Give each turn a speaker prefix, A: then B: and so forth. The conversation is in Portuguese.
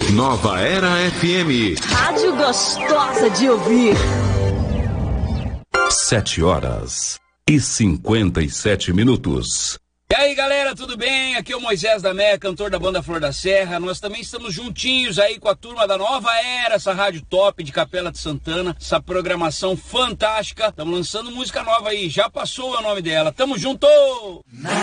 A: Nova Era FM.
B: Rádio gostosa de ouvir.
A: 7h57.
C: E aí, galera, tudo bem? Aqui é o Moisés da Meca, cantor da banda Flor da Serra. Nós também estamos juntinhos aí com a turma da Nova Era, essa rádio top de Capela de Santana, essa programação fantástica. Estamos lançando música nova aí, já passou o nome dela. Tamo junto!